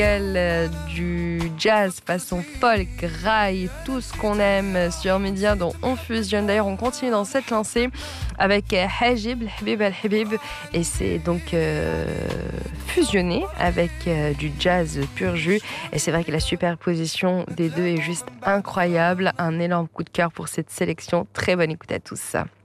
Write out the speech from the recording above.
Du jazz façon folk, rail, tout ce qu'on aime sur Média dont on fusionne. D'ailleurs, on continue dans cette lancée avec Hajib, Al-Habib Al-Habib, et c'est donc fusionné avec du jazz pur jus. Et c'est vrai que la superposition des deux est juste incroyable. Un énorme coup de cœur pour cette sélection. Très bonne écoute à tous.